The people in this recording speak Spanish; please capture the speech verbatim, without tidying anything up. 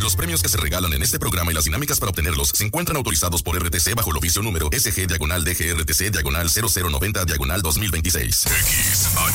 Los premios que se regalan en este programa y las dinámicas para obtenerlos se encuentran autorizados por R T C bajo el oficio número S G diagonal D G R T C diagonal cero cero noventa diagonal dos mil veintiséis. X H